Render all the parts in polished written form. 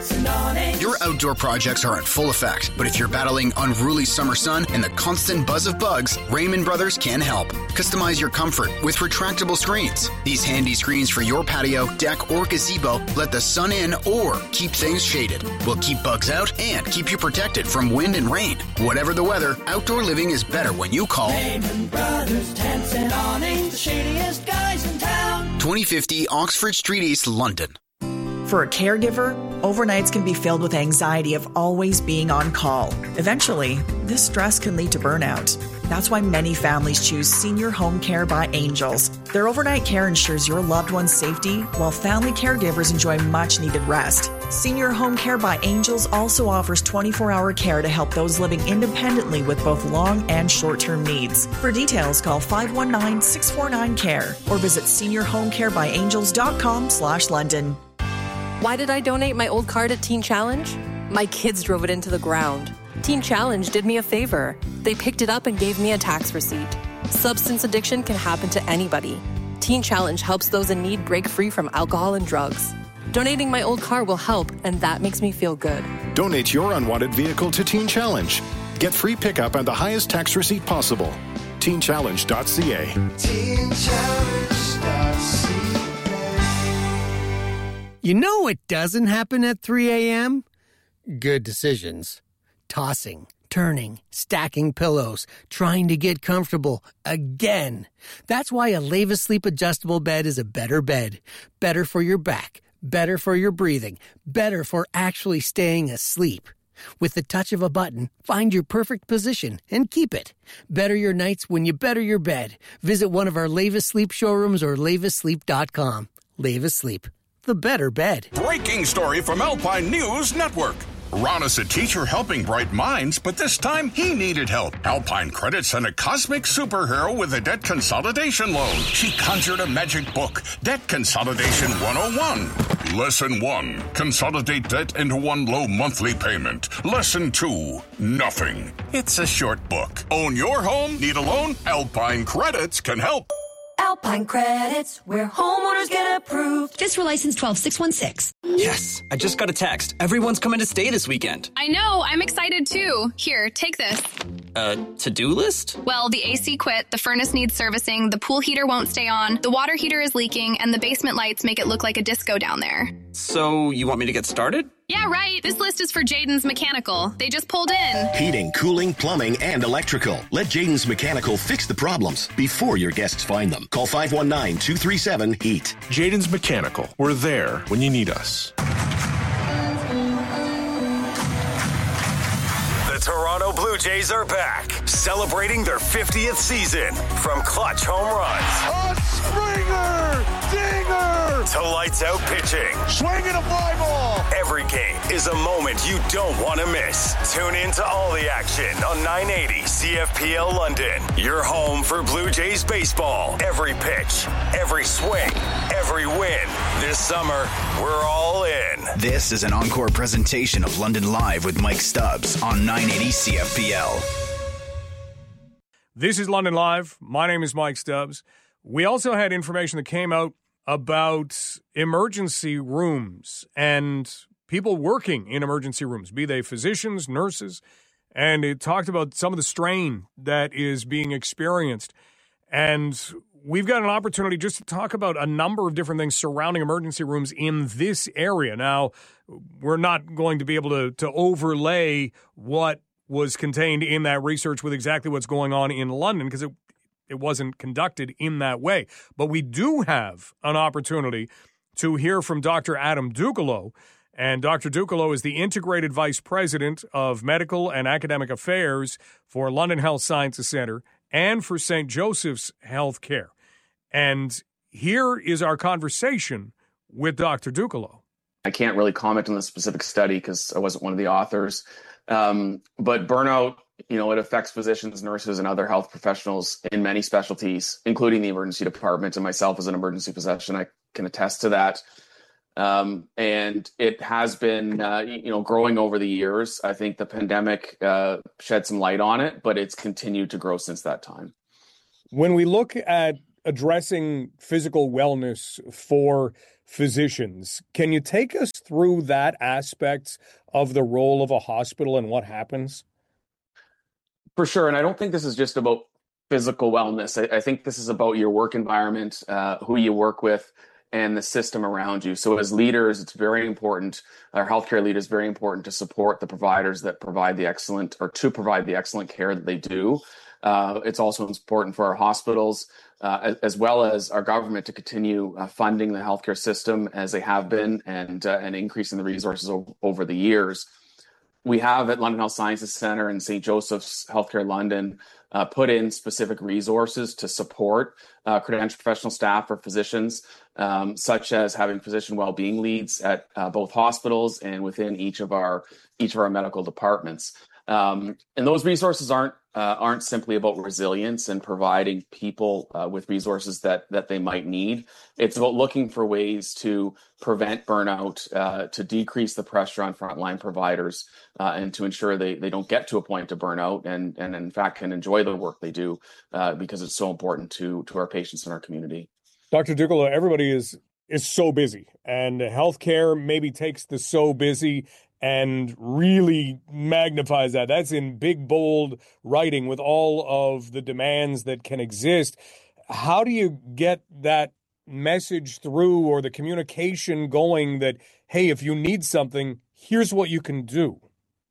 and awnings. Your outdoor projects are in full effect, but if you're battling unruly summer sun and the constant buzz of bugs, Raymond Brothers can help. Customize your comfort with retractable screens. These handy screens for your patio, deck, or gazebo let the sun in or keep things shaded. Will keep bugs out and keep you protected from wind and rain. Whatever the weather, outdoor living is better when you call Raymond Brothers Tents and Awnings, the shadiest guys in town. 2050 Oxford Street East, London. For a caregiver, overnights can be filled with anxiety of always being on call. Eventually, this stress can lead to burnout. That's why many families choose Senior Home Care by Angels. Their overnight care ensures your loved one's safety, while family caregivers enjoy much-needed rest. Senior Home Care by Angels also offers 24-hour care to help those living independently with both long and short-term needs. For details, call 519-649-CARE or visit seniorhomecarebyangels.com/London. Why did I donate my old car to Teen Challenge? My kids drove it into the ground. Teen Challenge did me a favor. They picked it up and gave me a tax receipt. Substance addiction can happen to anybody. Teen Challenge helps those in need break free from alcohol and drugs. Donating my old car will help, and that makes me feel good. Donate your unwanted vehicle to Teen Challenge. Get free pickup and the highest tax receipt possible. TeenChallenge.ca. TeenChallenge.ca. You know what doesn't happen at 3 a.m.? Good decisions. Tossing, turning, stacking pillows, trying to get comfortable again. That's why a Leva Sleep adjustable bed is a better bed. Better for your back, better for your breathing, better for actually staying asleep. With the touch of a button, find your perfect position and keep it. Better your nights when you better your bed. Visit one of our Leva Sleep showrooms or levasleep.com. Leva Sleep, the better bed. Breaking story from Alpine News Network. Ron is a teacher helping bright minds, but this time he needed help. Alpine Credit sent a cosmic superhero with a debt consolidation loan. She conjured a magic book, Debt Consolidation 101. Lesson 1, consolidate debt into one low monthly payment. Lesson 2, nothing. It's a short book. Own your home? Need a loan? Alpine Credits can help. Alpine Credits, where homeowners get approved. Just for license 12616. Yes, I just got a text. Everyone's coming to stay this weekend. I know, I'm excited too. Here, take this. To-do list? Well, the AC quit, the furnace needs servicing, the pool heater won't stay on, the water heater is leaking, and the basement lights make it look like a disco down there. So, you want me to get started? Yeah, right. This list is for Jaden's Mechanical. They just pulled in. Heating, cooling, plumbing, and electrical. Let Jaden's Mechanical fix the problems before your guests find them. Call 519-237-HEAT. Jaden's Mechanical. We're there when you need us. The Toronto Blue Jays are back, celebrating their 50th season. From clutch home runs. A Springer! Dinger! To lights out pitching. Swinging a fly ball! Every game is a moment you don't want to miss. Tune in to all the action on 980 CFPL London. Your home for Blue Jays baseball. Every pitch, every swing, every win. This summer, we're all in. This is an encore presentation of London Live with Mike Stubbs on 980 CFPL. This is London Live. My name is Mike Stubbs. We also had information that came out about emergency rooms and people working in emergency rooms, be they physicians, nurses, and it talked about some of the strain that is being experienced. And we've got an opportunity just to talk about a number of different things surrounding emergency rooms in this area. Now, we're not going to be able to overlay what was contained in that research with exactly what's going on in London because it wasn't conducted in that way. But we do have an opportunity to hear from Dr. Adam Ducolo. And Dr. Ducolo is the Integrated Vice President of Medical and Academic Affairs for London Health Sciences Centre and for St. Joseph's Healthcare. And here is our conversation with Dr. Ducolo. I can't really comment on the specific study because I wasn't one of the authors. But burnout, it affects physicians, nurses, and other health professionals in many specialties, including the emergency department. And myself as an emergency physician, I can attest to that. And it has been, growing over the years. I think the pandemic shed some light on it, but it's continued to grow since that time. When we look at addressing physical wellness for physicians. Can you take us through that aspect of the role of a hospital and what happens? For sure. And I don't think this is just about physical wellness. I think this is about your work environment, who you work with, and the system around you. So as leaders, it's very important, our healthcare leaders, very important to support the providers that provide the excellent care that they do. It's also important for our hospitals, as well as our government, to continue funding the healthcare system as they have been, and increasing the resources over the years. We have at London Health Sciences Centre and St. Joseph's Healthcare London put in specific resources to support credentialed professional staff or physicians, such as having physician well-being leads at both hospitals and within each of our medical departments. And those resources aren't simply about resilience and providing people with resources that they might need. It's about looking for ways to prevent burnout, to decrease the pressure on frontline providers, and to ensure they don't get to a point of burnout and in fact can enjoy the work they do, because it's so important to our patients and our community. Dr. Ducolo, everybody is so busy, and healthcare maybe takes the so busy and really magnifies that. That's in big, bold writing with all of the demands that can exist. How do you get that message through, or the communication going, that, hey, if you need something, here's what you can do?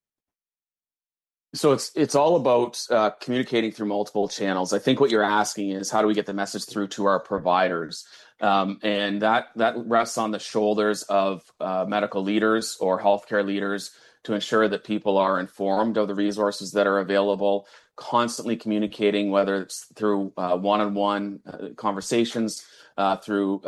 So it's all about communicating through multiple channels. I think what you're asking is, how do we get the message through to our providers? And that rests on the shoulders of medical leaders or healthcare leaders to ensure that people are informed of the resources that are available, constantly communicating, whether it's through one-on-one conversations, through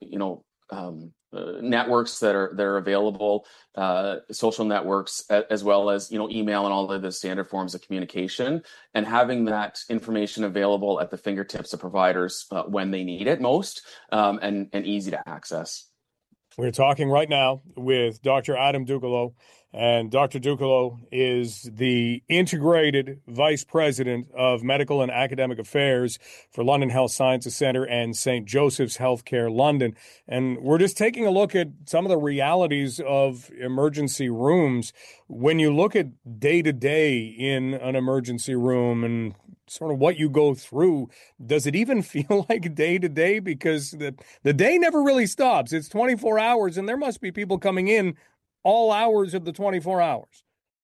networks that are available, social networks, as well as email and all of the standard forms of communication, and having that information available at the fingertips of providers when they need it most, and easy to access. We're talking right now with Dr. Adam Ducolo, and Dr. Ducolo is the Integrated Vice President of Medical and Academic Affairs for London Health Sciences Centre and St. Joseph's Healthcare London. And we're just taking a look at some of the realities of emergency rooms. When you look at day-to-day in an emergency room and sort of what you go through, does it even feel like day-to-day? Because the day never really stops. It's 24 hours, and there must be people coming in all hours of the 24 hours.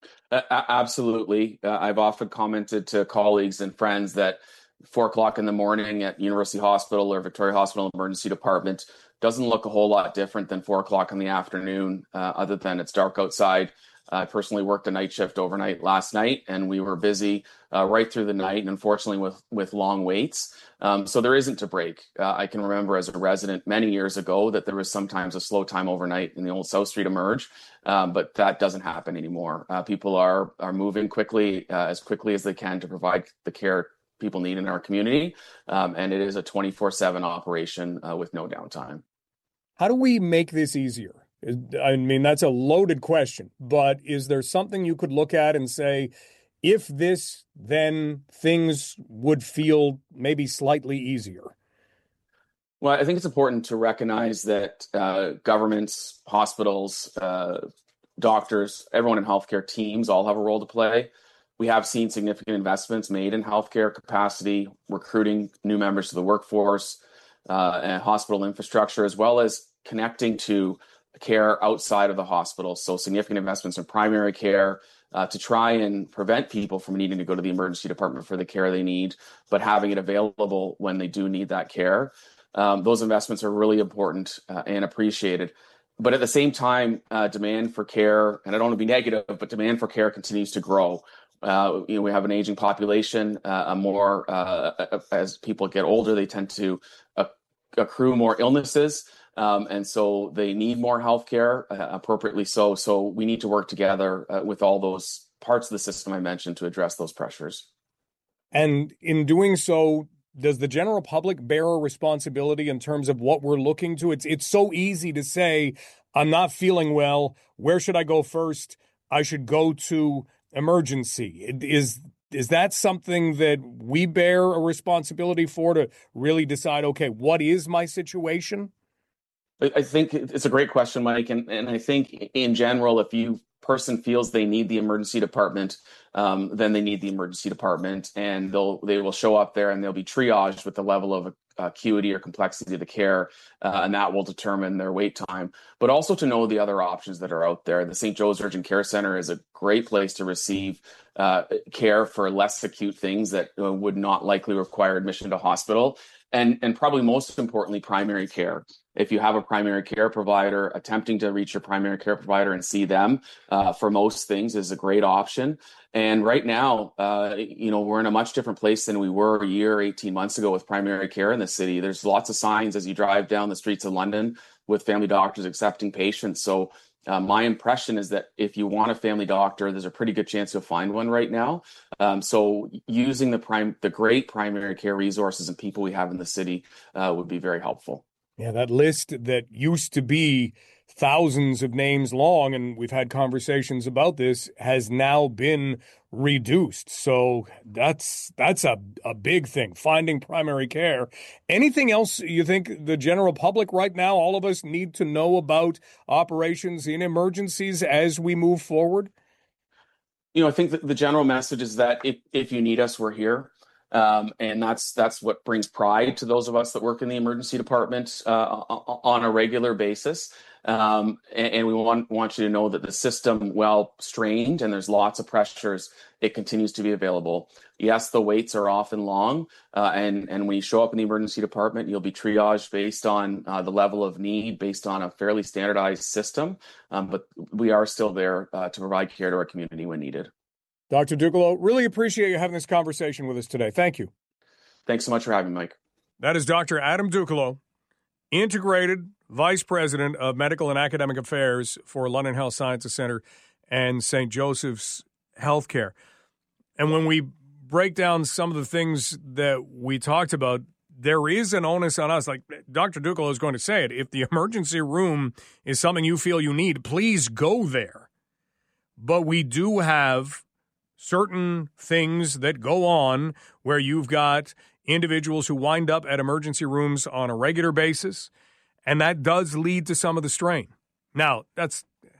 Absolutely. I've often commented to colleagues and friends that 4:00 in the morning at University Hospital or Victoria Hospital Emergency Department doesn't look a whole lot different than 4:00 in the afternoon, other than it's dark outside. I personally worked a night shift overnight last night, and we were busy right through the night, and unfortunately with long waits. So there isn't a break. I can remember as a resident many years ago that there was sometimes a slow time overnight in the old South Street Emerge, but that doesn't happen anymore. People are moving quickly as they can to provide the care people need in our community, and it is a 24/7 operation with no downtime. How do we make this easier? I mean, that's a loaded question, but is there something you could look at and say, if this, then things would feel maybe slightly easier? Well, I think it's important to recognize that governments, hospitals, doctors, everyone in healthcare, teams all have a role to play. We have seen significant investments made in healthcare capacity, recruiting new members to the workforce, and hospital infrastructure, as well as connecting to care outside of the hospital. So significant investments in primary care to try and prevent people from needing to go to the emergency department for the care they need, but having it available when they do need that care. Those investments are really important and appreciated. But at the same time, demand for care, and I don't want to be negative, but demand for care continues to grow. We have an aging population, as people get older, they tend to accrue more illnesses. And so they need more healthcare, appropriately so. So we need to work together with all those parts of the system I mentioned to address those pressures. And in doing so, does the general public bear a responsibility in terms of what we're looking to? It's so easy to say, I'm not feeling well. Where should I go first? I should go to emergency. Is Is that something that we bear a responsibility for, to really decide, okay, what is my situation? I think it's a great question, Mike. And I think in general, if you person feels they need the emergency department, then they need the emergency department, and they will show up there and they'll be triaged with the level of acuity or complexity of the care, and that will determine their wait time. But also to know the other options that are out there. The St. Joe's Urgent Care Center is a great place to receive care for less acute things that would not likely require admission to hospital. And probably most importantly, primary care. If you have a primary care provider, attempting to reach your primary care provider and see them for most things is a great option. And right now, we're in a much different place than we were a year, 18 months ago with primary care in the city. There's lots of signs as you drive down the streets of London with family doctors accepting patients. So my impression is that if you want a family doctor, there's a pretty good chance you'll find one right now. So using the great primary care resources and people we have in the city would be very helpful. Yeah, that list that used to be thousands of names long, and we've had conversations about this, has now been reduced. So that's a big thing, finding primary care. Anything else you think the general public right now, all of us, need to know about operations in emergencies as we move forward? I think that the general message is that if you need us, we're here. And that's what brings pride to those of us that work in the emergency department on a regular basis. And we want you to know that the system, well strained, and there's lots of pressures, it continues to be available. Yes, the waits are often long, and when you show up in the emergency department, you'll be triaged based on the level of need, based on a fairly standardized system. But we are still there to provide care to our community when needed. Dr. Ducolo, really appreciate you having this conversation with us today. Thank you. Thanks so much for having me, Mike. That is Dr. Adam Ducolo, Integrated Vice President of Medical and Academic Affairs for London Health Sciences Centre and St. Joseph's Healthcare. And when we break down some of the things that we talked about, there is an onus on us. Like Dr. Ducolo is going to say it. If the emergency room is something you feel you need, please go there. But we do have certain things that go on where you've got individuals who wind up at emergency rooms on a regular basis, and that does lead to some of the strain. Now, that's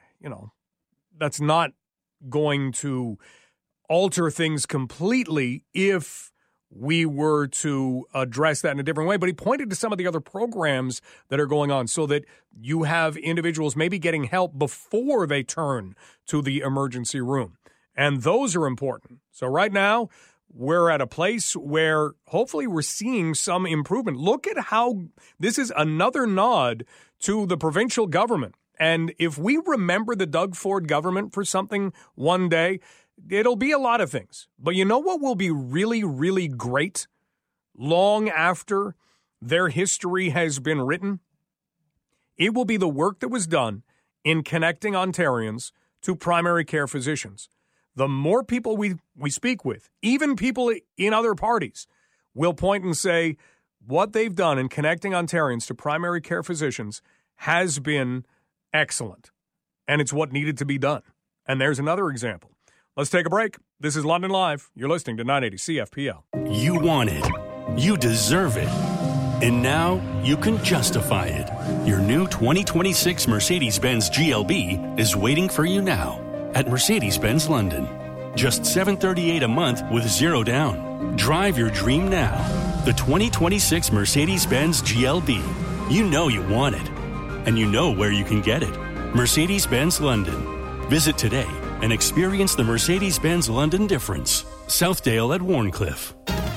not going to alter things completely if we were to address that in a different way. But he pointed to some of the other programs that are going on so that you have individuals maybe getting help before they turn to the emergency room. And those are important. So right now, we're at a place where hopefully we're seeing some improvement. Look at how this is another nod to the provincial government. And if we remember the Doug Ford government for something one day, it'll be a lot of things. But you know what will be really, really great long after their history has been written? It will be the work that was done in connecting Ontarians to primary care physicians. The more people we speak with, even people in other parties, will point and say what they've done in connecting Ontarians to primary care physicians has been excellent. And it's what needed to be done. And there's another example. Let's take a break. This is London Live. You're listening to 980 CFPL. You want it. You deserve it. And now you can justify it. Your new 2026 Mercedes-Benz GLB is waiting for you now at Mercedes-Benz London. Just $738 a month with zero down. Drive your dream now. The 2026 Mercedes-Benz GLB. You know you want it. And you know where you can get it. Mercedes-Benz London. Visit today and experience the Mercedes-Benz London difference. Southdale at Warncliffe.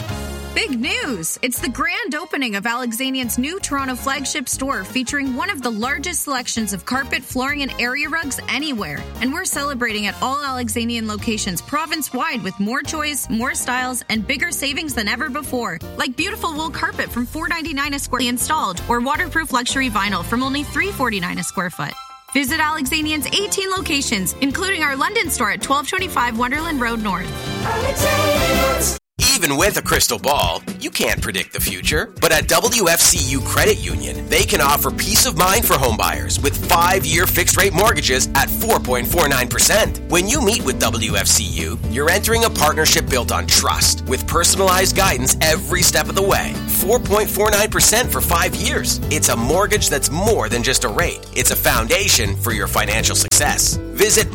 Big news! It's the grand opening of Alexanian's new Toronto flagship store featuring one of the largest selections of carpet, flooring, and area rugs anywhere. And we're celebrating at all Alexanian locations province-wide with more choice, more styles, and bigger savings than ever before. Like beautiful wool carpet from $4.99 a square installed, or waterproof luxury vinyl from only $3.49 a square foot. Visit Alexanian's 18 locations, including our London store at 1225 Wonderland Road North. Even with a crystal ball, you can't predict the future. But at WFCU Credit Union, they can offer peace of mind for homebuyers with 5-year fixed-rate mortgages at 4.49%. When you meet with WFCU, you're entering a partnership built on trust with personalized guidance every step of the way. 4.49% for 5 years. It's a mortgage that's more than just a rate. It's a foundation for your financial success. Visit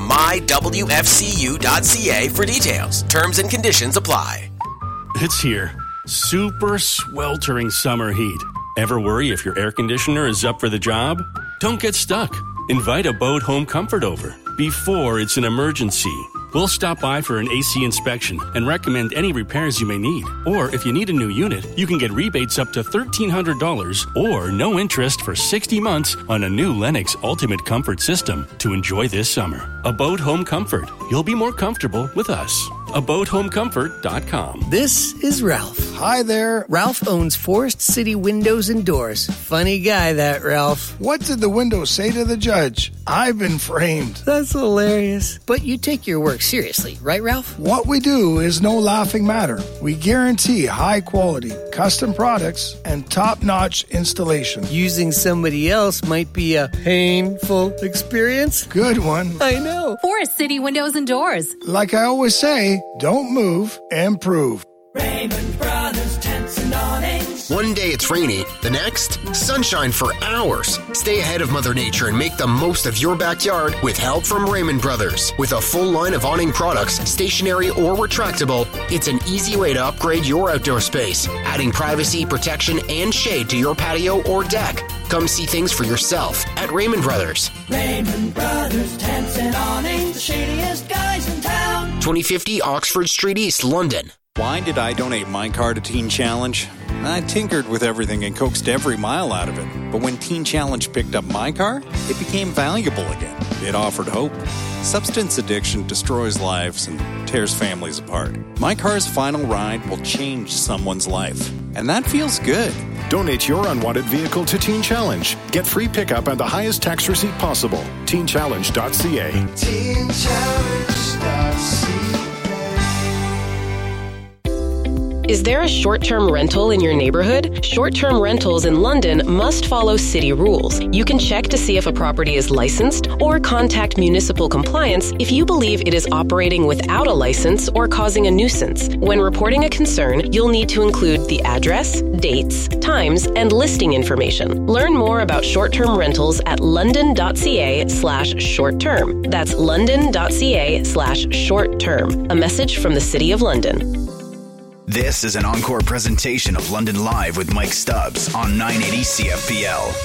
mywfcu.ca for details. Terms and conditions apply. It's here. Super sweltering summer heat. Ever worry if your air conditioner is up for the job? Don't get stuck. Invite Abode Home Comfort over before it's an emergency. We'll stop by for an AC inspection and recommend any repairs you may need. Or if you need a new unit, you can get rebates up to $1,300 or no interest for 60 months on a new Lennox Ultimate Comfort system to enjoy this summer. Abode Home Comfort. You'll be more comfortable with us. AbodeHomeComfort.com. This is Ralph. Hi there. Ralph owns Forest City Windows and Doors. Funny guy, that Ralph. What did the window say to the judge? I've been framed. That's hilarious. But you take your work seriously, right, Ralph? What we do is no laughing matter. We guarantee high quality, custom products, and top-notch installation. Using somebody else might be a painful experience. Good one. I know. Forest City Windows and Doors. Like I always say, don't move, improve. Raymond Brothers Tents and Awnings. One day it's rainy, the next, sunshine for hours. Stay ahead of Mother Nature and make the most of your backyard with help from Raymond Brothers. With a full line of awning products, stationary or retractable, it's an easy way to upgrade your outdoor space, adding privacy, protection, and shade to your patio or deck. Come see things for yourself at Raymond Brothers. Raymond Brothers Tents and Awnings, the shadiest guys in town. 2050 Oxford Street East, London. Why did I donate my car to Teen Challenge? I tinkered with everything and coaxed every mile out of it. But when Teen Challenge picked up my car, it became valuable again. It offered hope. Substance addiction destroys lives and tears families apart. My car's final ride will change someone's life. And that feels good. Donate your unwanted vehicle to Teen Challenge. Get free pickup and the highest tax receipt possible. TeenChallenge.ca. TeenChallenge.ca. Is there a short-term rental in your neighborhood? Short-term rentals in London must follow city rules. You can check to see if a property is licensed or contact municipal compliance if you believe it is operating without a license or causing a nuisance. When reporting a concern, you'll need to include the address, dates, times, and listing information. Learn more about short-term rentals at london.ca/short-term. That's london.ca/short-term. A message from the City of London. This is an encore presentation of London Live with Mike Stubbs on 980 CFPL.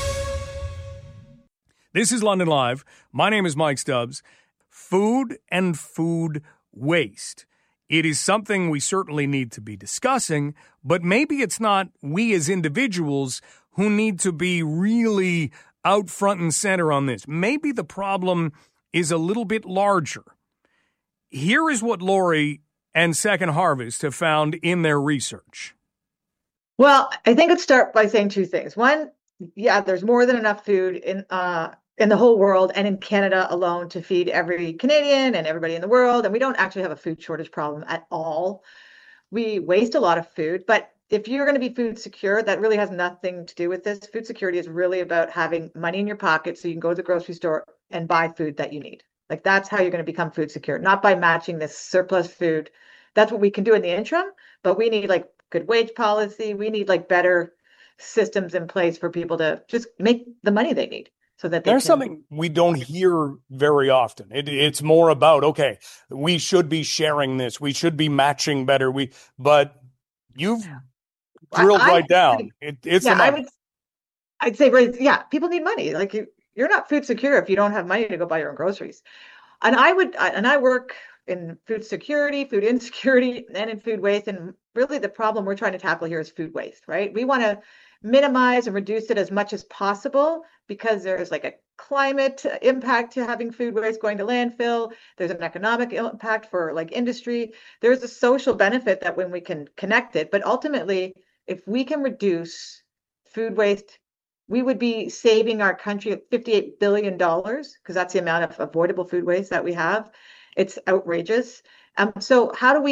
This is London Live. My name is Mike Stubbs. Food and food waste. It is something we certainly need to be discussing, but maybe it's not we as individuals who need to be really out front and center on this. Maybe the problem is a little bit larger. Here is what Lori and Second Harvest have found in their research. Well, I think I'd start by saying two things. One, yeah, there's more than enough food in the whole world and in Canada alone to feed every Canadian and everybody in the world. And we don't actually have a food shortage problem at all. We waste a lot of food, but if you're going to be food secure, that really has nothing to do with this. Food security is really about having money in your pocket so you can go to the grocery store and buy food that you need. Like that's how you're going to become food secure, not by matching this surplus food. That's what we can do in the interim, but we need like good wage policy. We need like better systems in place for people to just make the money they need so that there's something we don't hear very often. It's more about, okay, we should be sharing this. We should be matching better. But you've drilled right down. It's the money. I'd say, people need money. Like you're not food secure if you don't have money to go buy your own groceries. And I work in food security, food insecurity, and in food waste. And really the problem we're trying to tackle here is food waste, right? We want to minimize and reduce it as much as possible because there's like a climate impact to having food waste going to landfill. There's an economic impact for like industry. There's a social benefit that when we can connect it. But ultimately, if we can reduce food waste, we would be saving our country $58 billion because that's the amount of avoidable food waste that we have. It's outrageous. So how do we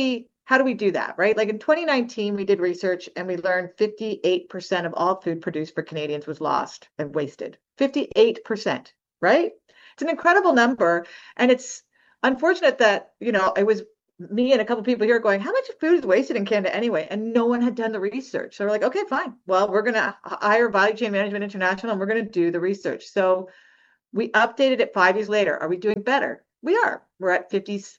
how do we do that, right? Like in 2019, we did research and we learned 58% of all food produced for Canadians was lost and wasted. 58%, right? It's an incredible number. And it's unfortunate that, it was me and a couple people here going, how much food is wasted in Canada anyway? And no one had done the research. So we're like, okay, fine. Well, we're going to hire Value Chain Management International and we're going to do the research. So we updated it 5 years later. Are we doing better? We are. We're at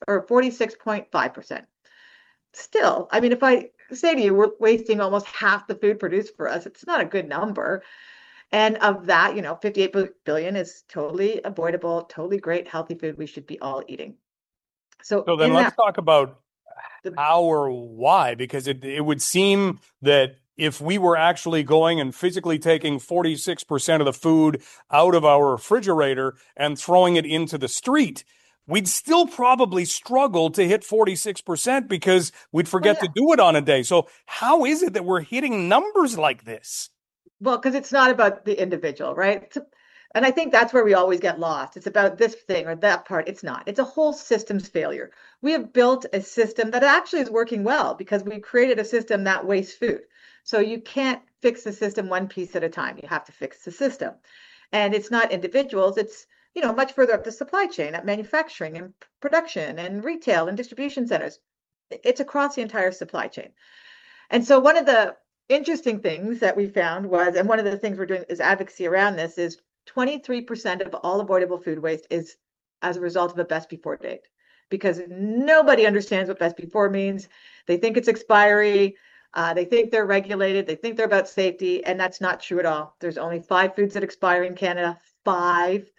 46.5%. Still, I mean, if I say to you, we're wasting almost half the food produced for us, it's not a good number. And of that, 58 billion is totally avoidable, totally great, healthy food we should be all eating. So then let's talk about how or why, because it would seem that if we were actually going and physically taking 46% of the food out of our refrigerator and throwing it into the street, we'd still probably struggle to hit 46% because we'd forget to do it on a day. So how is it that we're hitting numbers like this? Well, because it's not about the individual, right? And I think that's where we always get lost. It's about this thing or that part. It's not. It's a whole systems failure. We have built a system that actually is working well because we created a system that wastes food. So you can't fix the system one piece at a time. You have to fix the system. And it's not individuals. It's, much further up the supply chain at manufacturing and production and retail and distribution centers. It's across the entire supply chain. And so one of the interesting things that we found was, and one of the things we're doing is advocacy around this, is 23% of all avoidable food waste is as a result of a best before date, because nobody understands what best before means. They think it's expiry. They think they're regulated. They think they're about safety, and that's not true at all. There's only 5 foods that expire in Canada, 5.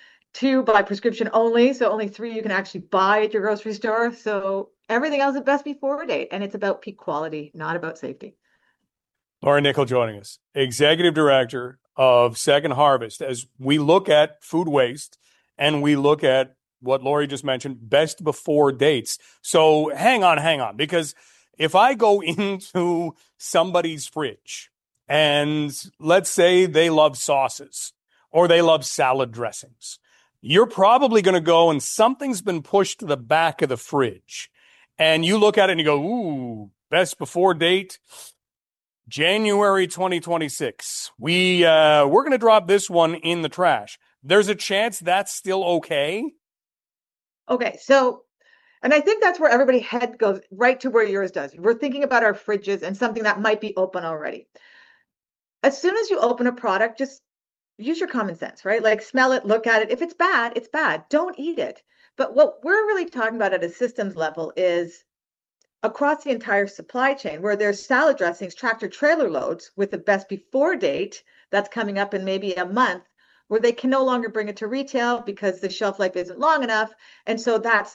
2 by prescription only, so only 3 you can actually buy at your grocery store. So everything else is best before date, and it's about peak quality, not about safety. Laurie Nickel joining us, Executive Director of Second Harvest. As we look at food waste and we look at what Laurie just mentioned, best before dates. So hang on, because if I go into somebody's fridge and let's say they love sauces or they love salad dressings, you're probably going to go and something's been pushed to the back of the fridge. And you look at it and you go, ooh, best before date, January 2026. We're going to drop this one in the trash. There's a chance that's still okay? Okay, so, and I think that's where everybody's head goes, right to where yours does. We're thinking about our fridges and something that might be open already. As soon as you open a product, just use your common sense, right? Like smell it, look at it. If it's bad, it's bad. Don't eat it. But what we're really talking about at a systems level is across the entire supply chain, where there's salad dressings, tractor trailer loads with the best before date that's coming up in maybe a month, where they can no longer bring it to retail because the shelf life isn't long enough. And so that's,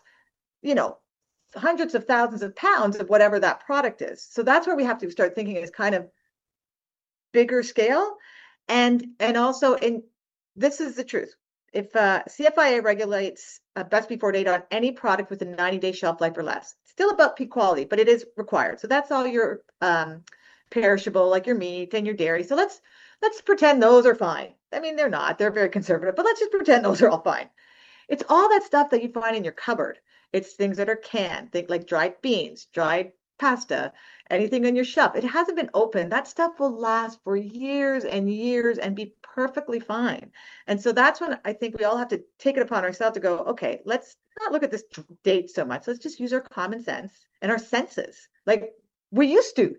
hundreds of thousands of pounds of whatever that product is. So that's where we have to start thinking is kind of bigger scale. And also, this is the truth. If CFIA regulates best before date on any product with a 90-day shelf life or less, still about peak quality, but it is required. So that's all your perishable, like your meat and your dairy. So let's pretend those are fine. I mean, they're not. They're very conservative, but let's just pretend those are all fine. It's all that stuff that you find in your cupboard. It's things that are canned, think like dried beans, dried pasta, anything on your shelf. It hasn't been opened. That stuff will last for years and years and be perfectly fine. And so that's when I think we all have to take it upon ourselves to go, okay, let's not look at this date so much. Let's just use our common sense and our senses like we used to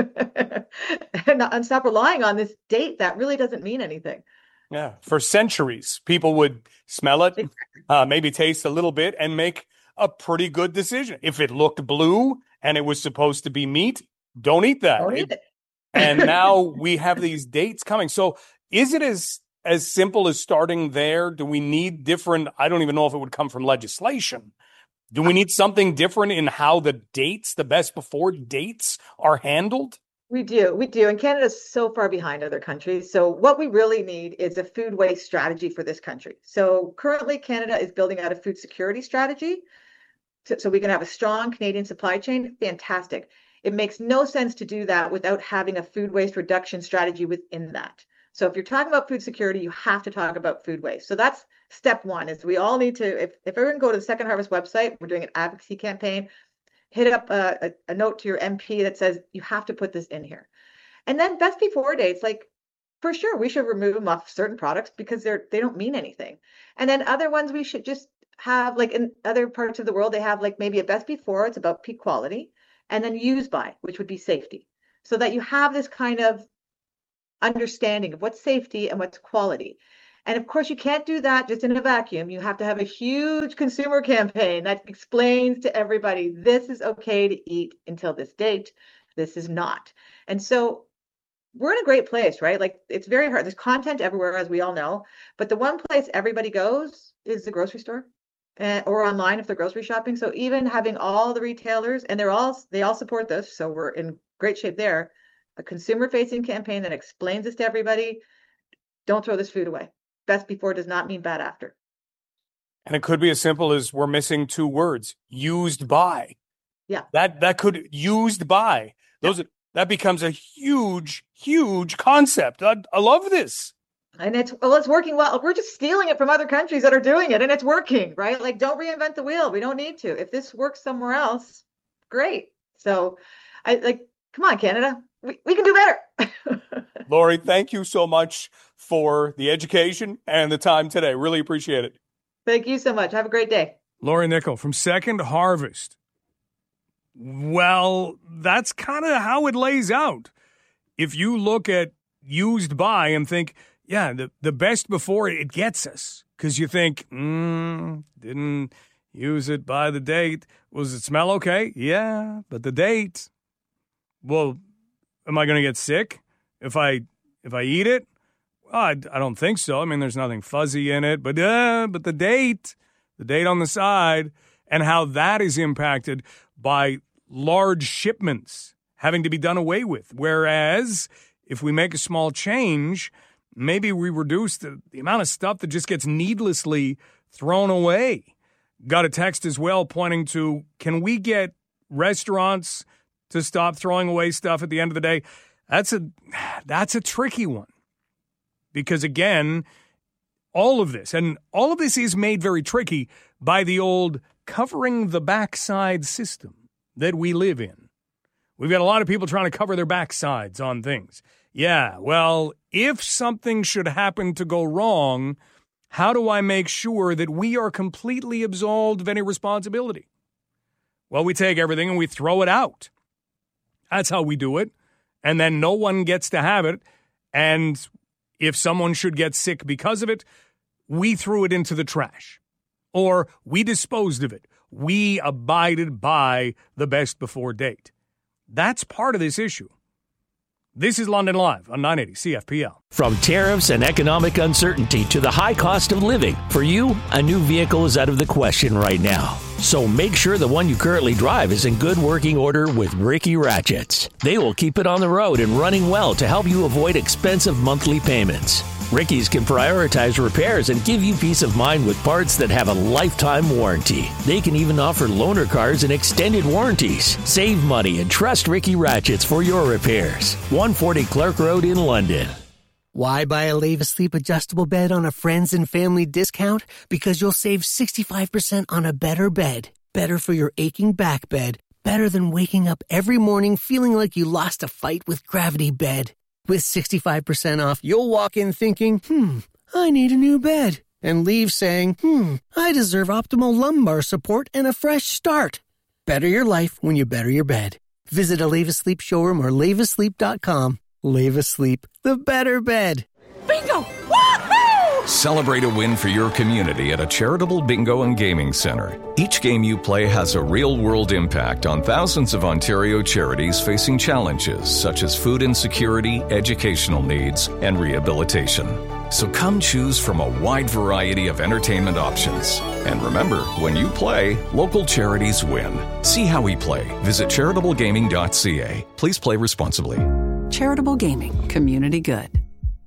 and stop relying on this date that really doesn't mean anything. Yeah. For centuries, people would smell it, maybe taste a little bit and make a pretty good decision. If it looked blue and it was supposed to be meat, don't eat that. Don't eat it. And now we have these dates coming. So is it as simple as starting there? Do we need different, I don't even know if it would come from legislation. Do we need something different in how the dates, the best before dates are handled? We do. And Canada's so far behind other countries. So what we really need is a food waste strategy for this country. So currently Canada is building out a food security strategy. So we can have a strong Canadian supply chain. Fantastic. It makes no sense to do that without having a food waste reduction strategy within that. So if you're talking about food security, you have to talk about food waste. So that's step one, is we all need to, if everyone go to the Second Harvest website, we're doing an advocacy campaign. hit up a note to your MP that says you have to put this in here. And then best before dates, like for sure, we should remove them off certain products because they don't mean anything. And then other ones we should just have, like in other parts of the world, they have like maybe a best before, it's about peak quality, and then use by, which would be safety. So that you have this kind of understanding of what's safety and what's quality. And of course, you can't do that just in a vacuum. You have to have a huge consumer campaign that explains to everybody, this is okay to eat until this date. This is not. And so we're in a great place, right? Like it's very hard. There's content everywhere, as we all know. But the one place everybody goes is the grocery store or online if they're grocery shopping. So even having all the retailers, and they all support this. So we're in great shape there. A consumer-facing campaign that explains this to everybody. Don't throw this food away. Best before does not mean bad after. And it could be as simple as we're missing 2 words, used by. Yeah. That could, used by. That becomes a huge, huge concept. I love this. And it's working well. We're just stealing it from other countries that are doing it, and it's working, right? Like, don't reinvent the wheel. We don't need to. If this works somewhere else, great. So come on, Canada. We can do better. Lori, thank you so much for the education and the time today. Really appreciate it. Thank you so much. Have a great day. Lori Nickel from Second Harvest. Well, that's kind of how it lays out. If you look at used by and think, yeah, the best before it gets us. Because you think, didn't use it by the date. Was it smell okay? Yeah, but the date. Well, am I going to get sick if I eat it? Well, I don't think so. I mean, there's nothing fuzzy in it, but the date on the side, and how that is impacted by large shipments having to be done away with. Whereas if we make a small change, maybe we reduce the amount of stuff that just gets needlessly thrown away. Got a text as well pointing to, can we get restaurants to stop throwing away stuff at the end of the day? That's a tricky one. Because again, all of this is made very tricky by the old covering the backside system that we live in. We've got a lot of people trying to cover their backsides on things. Yeah, well, if something should happen to go wrong, how do I make sure that we are completely absolved of any responsibility? Well, we take everything and we throw it out. That's how we do it. And then no one gets to have it. And if someone should get sick because of it, we threw it into the trash. Or we disposed of it. We abided by the best before date. That's part of this issue. This is London Live on 980 CFPL. From tariffs and economic uncertainty to the high cost of living, for you, a new vehicle is out of the question right now. So make sure the one you currently drive is in good working order with Ricky Ratchets. They will keep it on the road and running well to help you avoid expensive monthly payments. Ricky's can prioritize repairs and give you peace of mind with parts that have a lifetime warranty. They can even offer loaner cars and extended warranties. Save money and trust Ricky Ratchets for your repairs. 140 Clark Road in London. Why buy a Leva Sleep adjustable bed on a friends and family discount? Because you'll save 65% on a better bed. Better for your aching back bed. Better than waking up every morning feeling like you lost a fight with Gravity Bed. With 65% off, you'll walk in thinking, I need a new bed. And leave saying, I deserve optimal lumbar support and a fresh start. Better your life when you better your bed. Visit a Leva Sleep showroom or levasleep.com. Leva Sleep, the better bed. Bingo! Woohoo! Celebrate a win for your community at a charitable bingo and gaming center. Each game you play has a real-world impact on thousands of Ontario charities facing challenges such as food insecurity, educational needs, and rehabilitation. So come choose from a wide variety of entertainment options. And remember, when you play, local charities win. See how we play. Visit charitablegaming.ca. Please play responsibly. Charitable Gaming. Community good.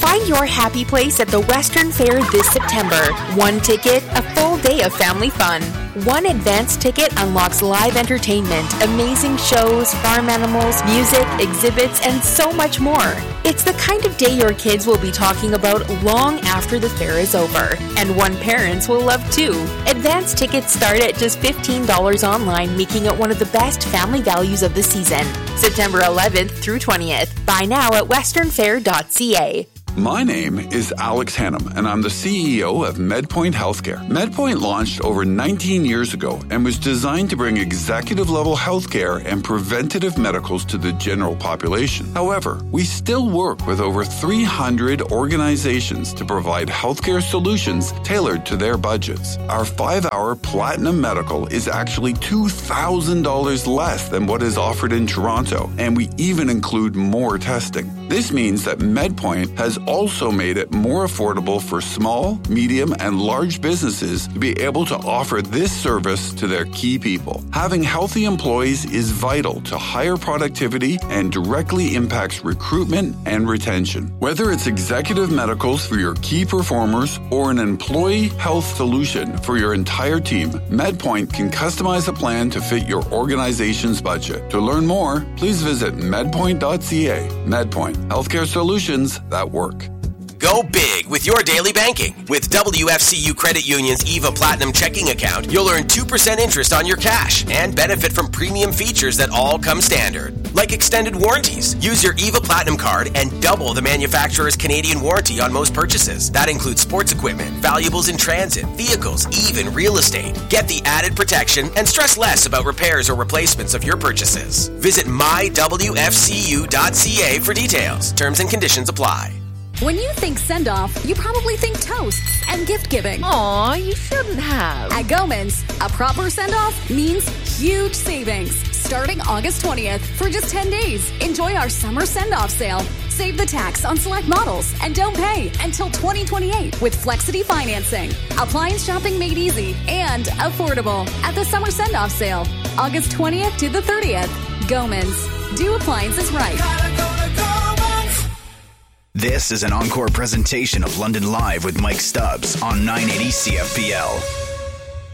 Find your happy place at the Western Fair this September. 1 ticket, a full day of family fun. 1 advance ticket unlocks live entertainment, amazing shows, farm animals, music, exhibits, and so much more. It's the kind of day your kids will be talking about long after the fair is over, and one parents will love too. Advance tickets start at just $15 online, making it one of the best family values of the season. September 11th through 20th. Buy now at westernfair.ca. My name is Alex Hannum, and I'm the CEO of MedPoint Healthcare. MedPoint launched over 19 years ago and was designed to bring executive-level healthcare and preventative medicals to the general population. However, we still work with over 300 organizations to provide healthcare solutions tailored to their budgets. Our 5-hour Platinum Medical is actually $2,000 less than what is offered in Toronto, and we even include more testing. This means that MedPoint has also made it more affordable for small, medium, and large businesses to be able to offer this service to their key people. Having healthy employees is vital to higher productivity and directly impacts recruitment and retention. Whether it's executive medicals for your key performers or an employee health solution for your entire team, MedPoint can customize a plan to fit your organization's budget. To learn more, please visit medpoint.ca. MedPoint, healthcare solutions that work. Go big with your daily banking. With WFCU Credit Union's EVA Platinum checking account, you'll earn 2% interest on your cash and benefit from premium features that all come standard, like extended warranties. Use your EVA Platinum card and double the manufacturer's Canadian warranty on most purchases. That includes sports equipment, valuables in transit, vehicles, even real estate. Get the added protection and stress less about repairs or replacements of your purchases. Visit mywfcu.ca for details. Terms and conditions apply. When you think send-off, you probably think toasts and gift-giving. Aw, you shouldn't have. At Gomans, a proper send-off means huge savings. Starting August 20th for just 10 days. Enjoy our summer send-off sale. Save the tax on select models and don't pay until 2028 with Flexity financing. Appliance shopping made easy and affordable at the summer send-off sale. August 20th to the 30th. Gomans. Do appliances right. This is an encore presentation of London Live with Mike Stubbs on 980 CFPL.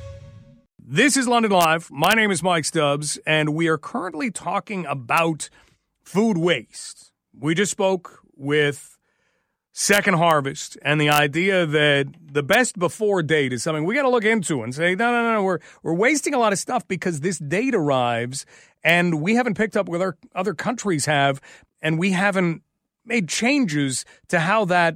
This is London Live. My name is Mike Stubbs, and we are currently talking about food waste. We just spoke with Second Harvest and the idea that the best before date is something we got to look into and say, no, we're wasting a lot of stuff because this date arrives and we haven't picked up what other countries have, and we haven't made changes to how that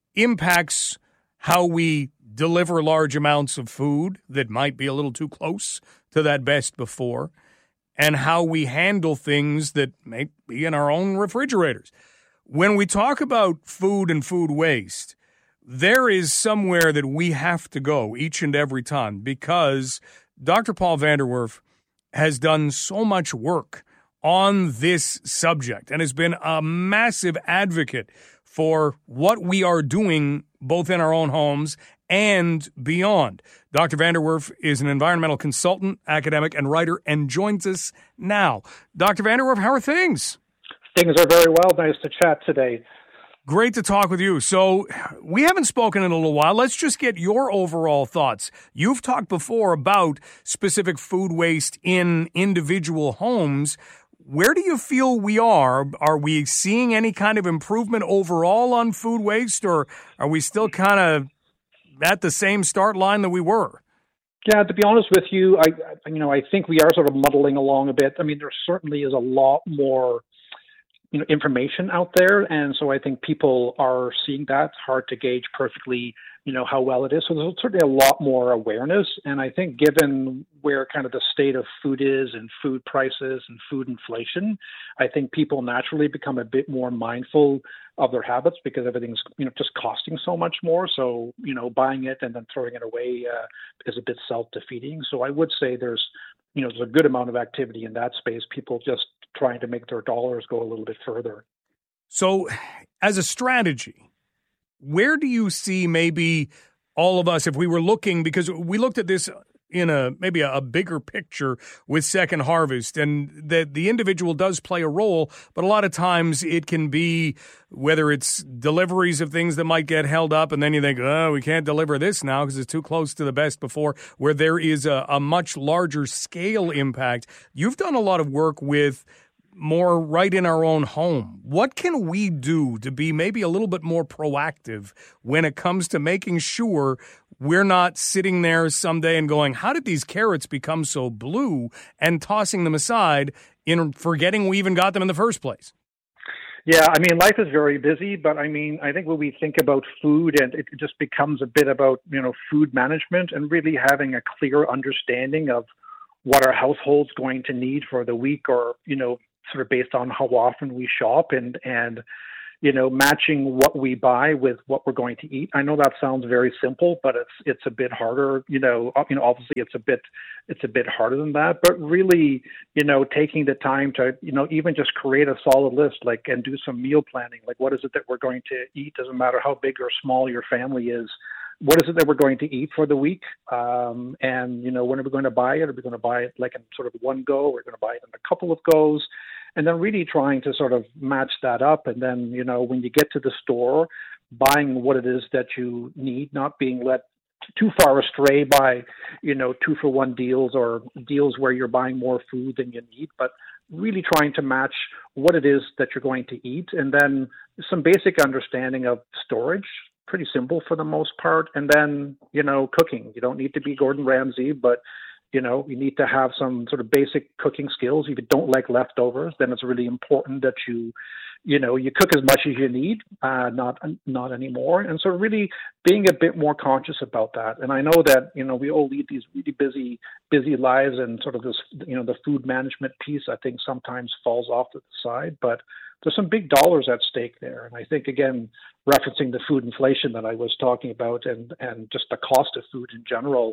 impacts how we deliver large amounts of food that might be a little too close to that best before, and how we handle things that may be in our own refrigerators. When we talk about food and food waste, there is somewhere that we have to go each and every time, because Dr. Paul van der Werf has done so much work on this subject and has been a massive advocate for what we are doing both in our own homes and beyond. Dr. van der Werf is an environmental consultant, academic, and writer, and joins us now. Dr. van der Werf, how are things? Things are very well. Nice to chat today. Great to talk with you. So we haven't spoken in a little while. Let's just get your overall thoughts. You've talked before about specific food waste in individual homes. Where do you feel we are? Are we seeing any kind of improvement overall on food waste, or are we still kind of at the same start line that we were? Yeah, to be honest with you, I think we are sort of muddling along a bit. I mean, there certainly is a lot more, information out there, and so I think people are seeing that. It's hard to gauge perfectly, how well it is. So there's certainly a lot more awareness, and I think given where kind of the state of food is and food prices and food inflation, I think people naturally become a bit more mindful of their habits because everything's, just costing so much more. So, buying it and then throwing it away is a bit self-defeating. So I would say there's a good amount of activity in that space, people just trying to make their dollars go a little bit further. So as a strategy, where do you see maybe all of us, if we were looking, because we looked at this in maybe a bigger picture with Second Harvest, and that the individual does play a role, but a lot of times it can be whether it's deliveries of things that might get held up, and then you think, oh, we can't deliver this now because it's too close to the best before, where there is a much larger scale impact. You've done a lot of work with more right in our own home. What can we do to be maybe a little bit more proactive when it comes to making sure we're not sitting there someday and going, how did these carrots become so blue, and tossing them aside in forgetting we even got them in the first place? Yeah, I mean, life is very busy, but I mean, I think when we think about food, and it just becomes a bit about, food management and really having a clear understanding of what our household's going to need for the week, or, sort of based on how often we shop, and matching what we buy with what we're going to eat. I know that sounds very simple, but it's a bit harder. Obviously it's a bit harder than that. But really, taking the time to even just create a solid list, and do some meal planning. Like, what is it that we're going to eat? Doesn't matter how big or small your family is. What is it that we're going to eat for the week? And when are we going to buy it? Are we going to buy it in sort of one go? We're going to buy it in a couple of goes. And then really trying to sort of match that up. And then, when you get to the store, buying what it is that you need, not being led too far astray by, 2-for-1 deals, or deals where you're buying more food than you need, but really trying to match what it is that you're going to eat. And then some basic understanding of storage, pretty simple for the most part. And then, cooking. You don't need to be Gordon Ramsay, but you need to have some sort of basic cooking skills. If you don't like leftovers, then it's really important that you cook as much as you need, not anymore. And so really being a bit more conscious about that. And I know that, we all lead these really busy lives, and sort of this, the food management piece, I think sometimes falls off to the side, but there's some big dollars at stake there. And I think, again, referencing the food inflation that I was talking about, and just the cost of food in general,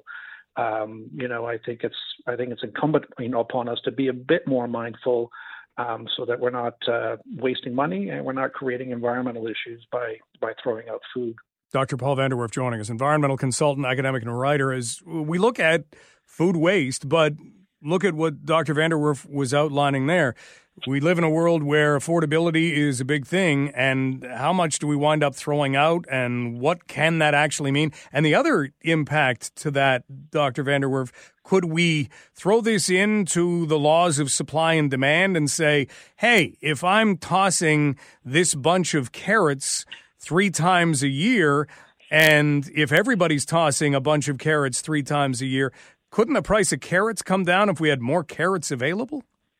I think it's incumbent, upon us to be a bit more mindful, so that we're not wasting money, and we're not creating environmental issues by throwing out food. Dr. Paul Vander Werf joining us, environmental consultant, academic, and writer. As we look at food waste, but look at what Dr. Vander Werf was outlining there. We live in a world where affordability is a big thing, and how much do we wind up throwing out, and what can that actually mean? And the other impact to that, Dr. Vander Werf, could we throw this into the laws of supply and demand and say, hey, if I'm tossing this bunch of carrots 3 times a year, and if everybody's tossing a bunch of carrots 3 times a year, couldn't the price of carrots come down if we had more carrots available?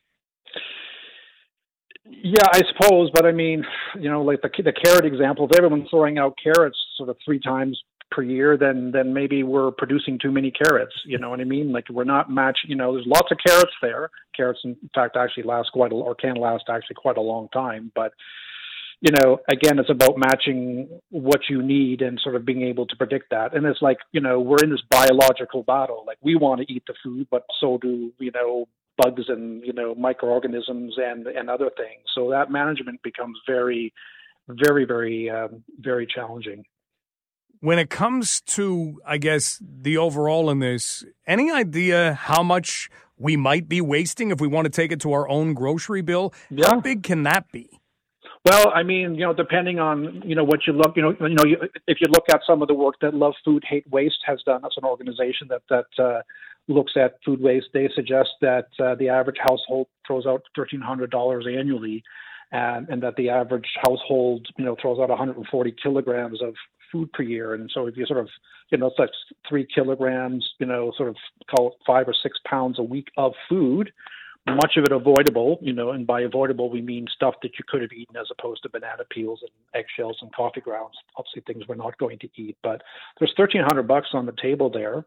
Yeah, I suppose, but I mean, like the carrot example, if everyone's throwing out carrots sort of 3 times per year, then maybe we're producing too many carrots. You know what I mean? Like, we're not matching. There's lots of carrots there. Carrots, in fact, actually can last quite a long time. But again, it's about matching what you need and sort of being able to predict that. And it's like, we're in this biological battle. Like, we want to eat the food, but so do bugs and microorganisms and other things. So that management becomes very, very, very, very challenging. When it comes to, I guess, the overall in this, any idea how much we might be wasting if we want to take it to our own grocery bill? Yeah. How big can that be? Well, I mean, depending on, what you look, if you look at some of the work that Love Food, Hate Waste has done, that's an organization that looks at food waste. They suggest that the average household throws out $1,300 annually, and that the average household, throws out 140 kilograms of food per year. And so if you sort of, it's like 3 kilograms, sort of call it 5 or 6 pounds a week of food, much of it avoidable, and by avoidable, we mean stuff that you could have eaten as opposed to banana peels and eggshells and coffee grounds, obviously things we're not going to eat. But there's $1,300 on the table there.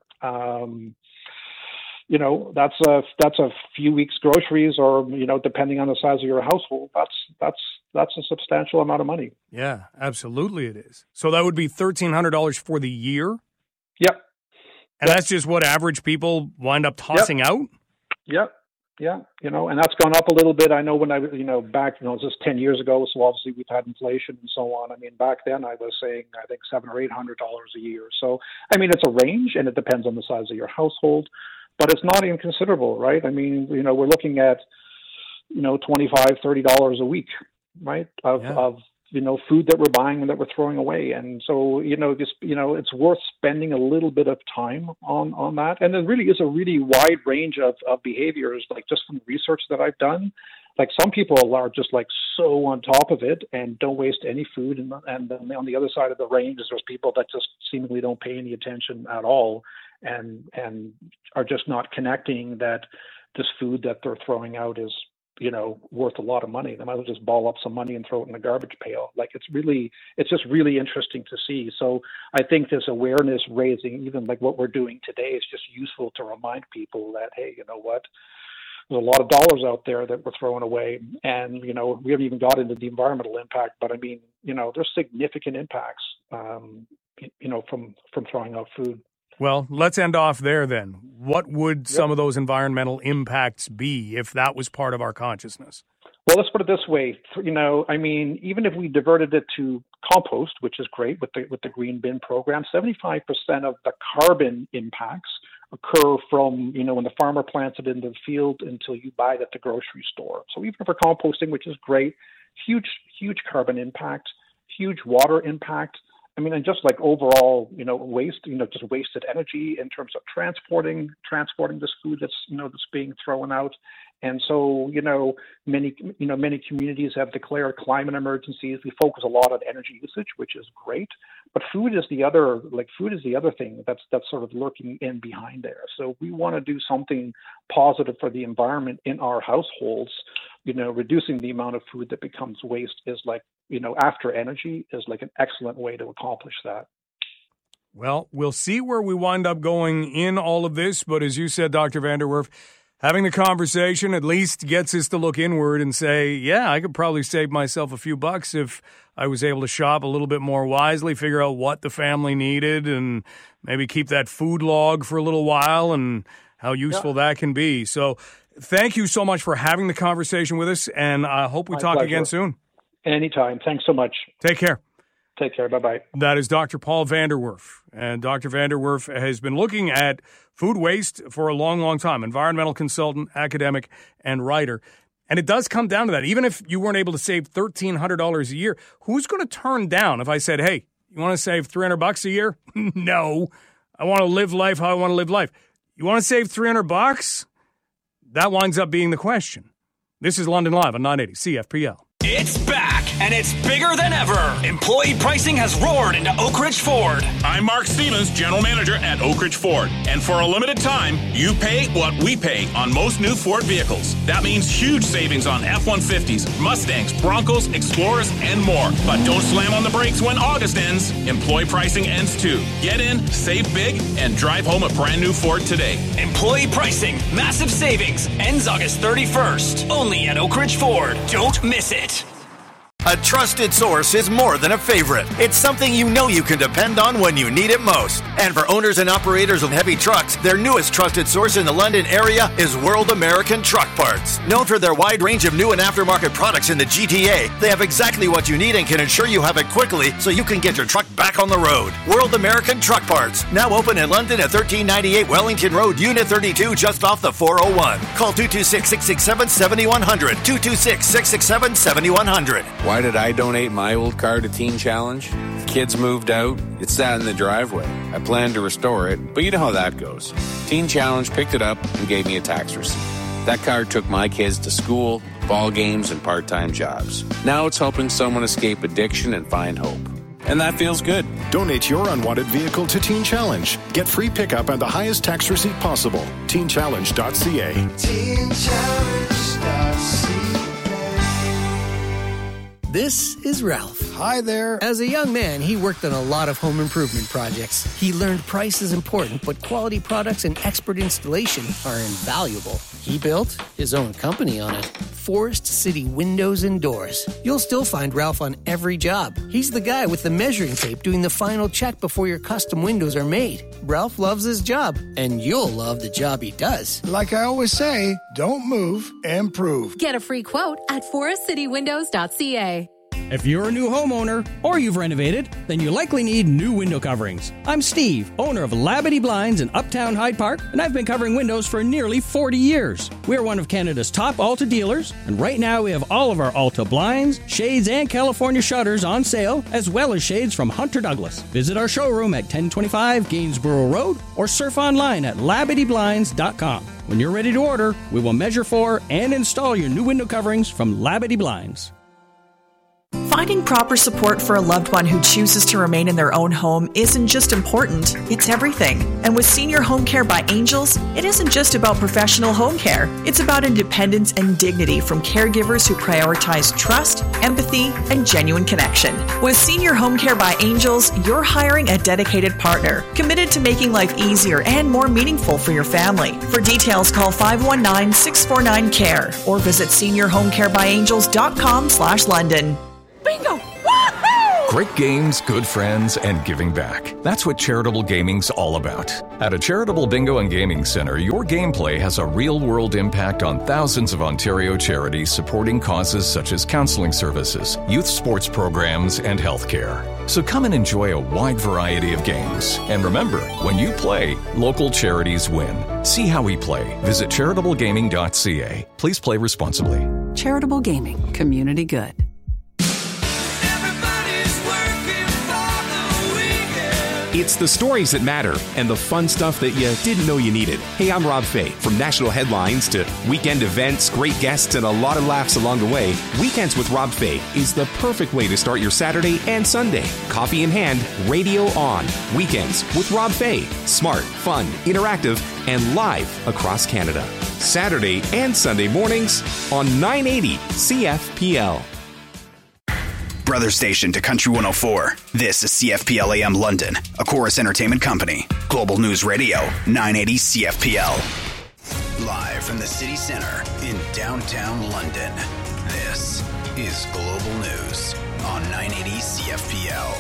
That's a few weeks' groceries, or, depending on the size of your household, that's a substantial amount of money. Yeah, absolutely it is. So that would be $1,300 for the year? Yep. And that's just what average people wind up tossing out? Yep. Yeah, and that's gone up a little bit. I know when I, back, it's just 10 years ago, so obviously we've had inflation and so on. I mean, back then I was saying, I think $700 or $800 a year. So, I mean, it's a range, and it depends on the size of your household, but it's not inconsiderable, right? I mean, we're looking at, $25, $30 a week, right, of food that we're buying and that we're throwing away. And so, it's worth spending a little bit of time on that. And there really is a really wide range of behaviors, like just from research that I've done. Like some people are just like so on top of it and don't waste any food. And then on the other side of the range, there's people that just seemingly don't pay any attention at all and are just not connecting that this food that they're throwing out is, worth a lot of money. They might as well just ball up some money and throw it in the garbage pail. Like it's just really interesting to see. So I think this awareness raising, even like what we're doing today, is just useful to remind people that, hey, you know what? There's a lot of dollars out there that we're throwing away. And, we haven't even got into the environmental impact, but I mean, there's significant impacts, from throwing out food. Well, let's end off there then. What would some of those environmental impacts be if that was part of our consciousness? Well, let's put it this way. Even if we diverted it to compost, which is great with the green bin program, 75% of the carbon impacts occur from, when the farmer plants it into the field until you buy it at the grocery store. So even for composting, which is great, huge carbon impact, huge water impact. And just like overall, waste, just wasted energy in terms of transporting this food that's being thrown out. And so, many communities have declared climate emergencies. We focus a lot on energy usage, which is great. But food is the other thing that's sort of lurking in behind there. So we want to do something positive for the environment in our households. Reducing the amount of food that becomes waste is like, after energy is like an excellent way to accomplish that. Well, we'll see where we wind up going in all of this. But as you said, Dr. van der Werf, having the conversation at least gets us to look inward and say, yeah, I could probably save myself a few bucks if I was able to shop a little bit more wisely, figure out what the family needed, and maybe keep that food log for a little while and how useful that can be. So thank you so much for having the conversation with us, and I hope we talk again soon. Anytime. Thanks so much. Take care. Take care. Bye-bye. That is Dr. Paul van der Werf. And Dr. van der Werf has been looking at food waste for a long, long time. Environmental consultant, academic, and writer. And it does come down to that. Even if you weren't able to save $1,300 a year, who's going to turn down if I said, hey, you want to save $300 a year? No. I want to live life how I want to live life. You want to save $300? That winds up being the question. This is London Live on 980 CFPL. It's back, and it's bigger than ever. Employee pricing has roared into Oak Ridge Ford. I'm Mark Stevens, General Manager at Oak Ridge Ford. And for a limited time, you pay what we pay on most new Ford vehicles. That means huge savings on F-150s, Mustangs, Broncos, Explorers, and more. But don't slam on the brakes when August ends. Employee pricing ends too. Get in, save big, and drive home a brand new Ford today. Employee pricing, massive savings, ends August 31st. Only at Oak Ridge Ford. Don't miss it. A trusted source is more than a favorite. It's something you know you can depend on when you need it most. And for owners and operators of heavy trucks, their newest trusted source in the London area is World American Truck Parts. Known for their wide range of new and aftermarket products in the GTA, they have exactly what you need and can ensure you have it quickly so you can get your truck back on the road. World American Truck Parts, now open in London at 1398 Wellington Road, Unit 32, just off the 401. Call 226-667-7100, 226-667-7100. Why did I donate my old car to Teen Challenge? The kids moved out. It sat in the driveway. I planned to restore it, but you know how that goes. Teen Challenge picked it up and gave me a tax receipt. That car took my kids to school, ball games, and part-time jobs. Now it's helping someone escape addiction and find hope. And that feels good. Donate your unwanted vehicle to Teen Challenge. Get free pickup and the highest tax receipt possible. TeenChallenge.ca. TeenChallenge.ca. This is Ralph. Hi there. As a young man, he worked on a lot of home improvement projects. He learned price is important, but quality products and expert installation are invaluable. He built his own company on it. Forest City Windows and Doors. You'll still find Ralph on every job. He's the guy with the measuring tape doing the final check before your custom windows are made. Ralph loves his job, and you'll love the job he does. Like I always say, don't move, improve. Get a free quote at forestcitywindows.ca. If you're a new homeowner or you've renovated, then you likely need new window coverings. I'm Steve, owner of Labadee Blinds in Uptown Hyde Park, and I've been covering windows for nearly 40 years. We're one of Canada's top Alta dealers, and right now we have all of our Alta blinds, shades, and California shutters on sale, as well as shades from Hunter Douglas. Visit our showroom at 1025 Gainsborough Road or surf online at LabadeeBlinds.com. When you're ready to order, we will measure for and install your new window coverings from Labadee Blinds. Finding proper support for a loved one who chooses to remain in their own home isn't just important, it's everything. And with Senior Home Care by Angels, it isn't just about professional home care. It's about independence and dignity from caregivers who prioritize trust, empathy, and genuine connection. With Senior Home Care by Angels, you're hiring a dedicated partner, committed to making life easier and more meaningful for your family. For details, call 519-649-CARE or visit seniorhomecarebyangels.com/London. Bingo! Woohoo! Great games, good friends, and giving back. That's what charitable gaming's all about. At a charitable bingo and gaming center, your gameplay has a real-world impact on thousands of Ontario charities supporting causes such as counseling services, youth sports programs, and healthcare. So come and enjoy a wide variety of games. And remember, when you play, local charities win. See how we play. Visit charitablegaming.ca. Please play responsibly. Charitable gaming. Community good. It's the stories that matter and the fun stuff that you didn't know you needed. Hey, I'm Rob Fay. From national headlines to weekend events, great guests, and a lot of laughs along the way, Weekends with Rob Fay is the perfect way to start your Saturday and Sunday. Coffee in hand, radio on. Weekends with Rob Fay. Smart, fun, interactive, and live across Canada. Saturday and Sunday mornings on 980 CFPL. Brother station to Country 104. This is CFPL AM London, a Chorus Entertainment Company. Global News Radio, 980 CFPL. Live from the city center in downtown London, this is Global News on 980 CFPL.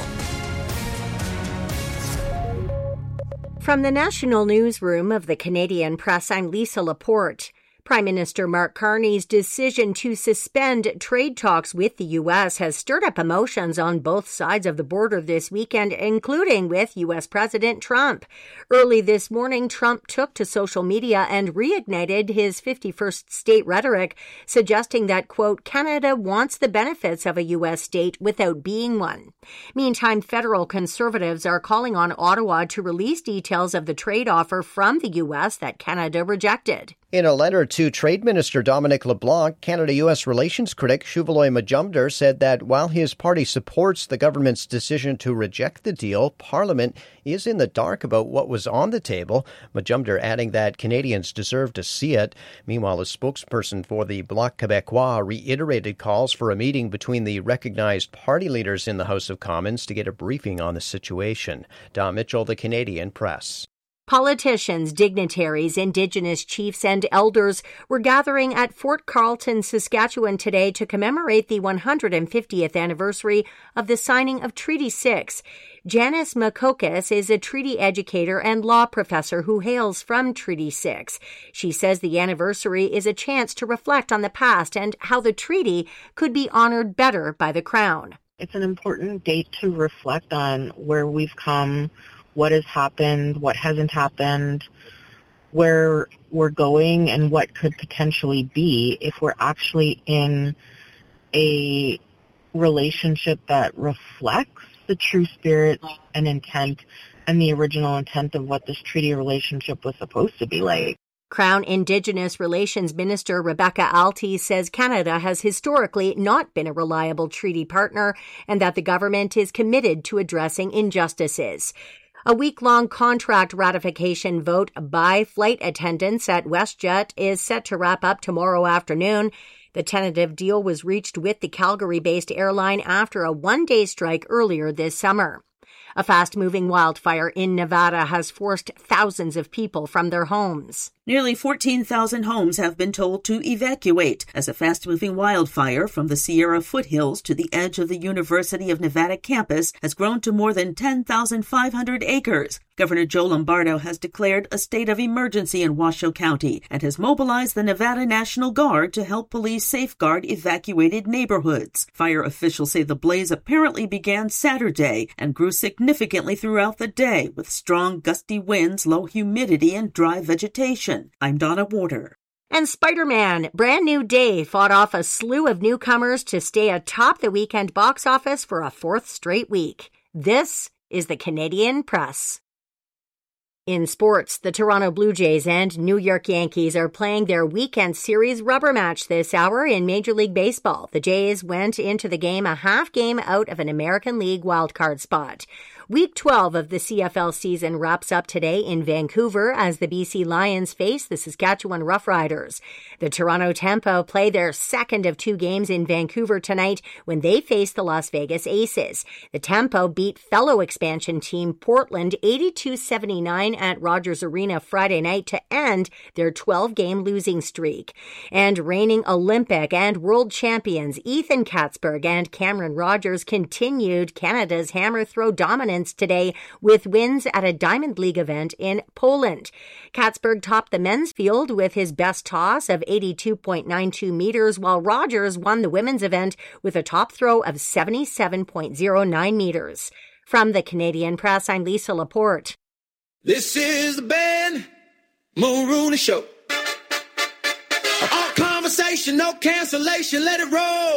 From the National Newsroom of the Canadian Press, I'm Lisa Laporte. Prime Minister Mark Carney's decision to suspend trade talks with the U.S. has stirred up emotions on both sides of the border this weekend, including with U.S. President Trump. Early this morning, Trump took to social media and reignited his 51st state rhetoric, suggesting that, quote, Canada wants the benefits of a U.S. state without being one. Meantime, federal conservatives are calling on Ottawa to release details of the trade offer from the U.S. that Canada rejected. In a letter to Trade Minister Dominic LeBlanc, Canada-U.S. relations critic Shuvaloy Majumdar said that while his party supports the government's decision to reject the deal, Parliament is in the dark about what was on the table, Majumdar adding that Canadians deserve to see it. Meanwhile, a spokesperson for the Bloc Québécois reiterated calls for a meeting between the recognized party leaders in the House of Commons to get a briefing on the situation. Don Mitchell, The Canadian Press. Politicians, dignitaries, Indigenous chiefs, and elders were gathering at Fort Carlton, Saskatchewan today to commemorate the 150th anniversary of the signing of Treaty 6. Janice Makokis is a treaty educator and law professor who hails from Treaty 6. She says the anniversary is a chance to reflect on the past and how the treaty could be honored better by the Crown. It's an important date to reflect on where we've come, what has happened, what hasn't happened, where we're going, and what could potentially be if we're actually in a relationship that reflects the true spirit and intent and the original intent of what this treaty relationship was supposed to be like. Crown Indigenous Relations Minister Rebecca Alty says Canada has historically not been a reliable treaty partner and that the government is committed to addressing injustices. A week-long contract ratification vote by flight attendants at WestJet is set to wrap up tomorrow afternoon. The tentative deal was reached with the Calgary-based airline after a one-day strike earlier this summer. A fast-moving wildfire in Nevada has forced thousands of people from their homes. Nearly 14,000 homes have been told to evacuate as a fast-moving wildfire from the Sierra foothills to the edge of the University of Nevada campus has grown to more than 10,500 acres. Governor Joe Lombardo has declared a state of emergency in Washoe County and has mobilized the Nevada National Guard to help police safeguard evacuated neighborhoods. Fire officials say the blaze apparently began Saturday and grew significantly throughout the day with strong gusty winds, low humidity, and dry vegetation. I'm Donna Warder. And Spider-Man, Brand New Day fought off a slew of newcomers to stay atop the weekend box office for a fourth straight week. This is the Canadian Press. In sports, the Toronto Blue Jays and New York Yankees are playing their weekend series rubber match this hour in Major League Baseball. The Jays went into the game a half game out of an American League wildcard spot. Week 12 of the CFL season wraps up today in Vancouver as the BC Lions face the Saskatchewan Roughriders. The Toronto Tempo play their second of two games in Vancouver tonight when they face the Las Vegas Aces. The Tempo beat fellow expansion team Portland 82-79 at Rogers Arena Friday night to end their 12-game losing streak. And reigning Olympic and world champions Ethan Katzberg and Cameron Rogers continued Canada's hammer throw dominance today with wins at a Diamond League event in Poland. Katzberg topped the men's field with his best toss of 82.92 meters, while Rogers won the women's event with a top throw of 77.09 meters. From the Canadian Press, I'm Lisa Laporte. This is the Ben Mulrooney Show. All conversation, no cancellation, let it roll.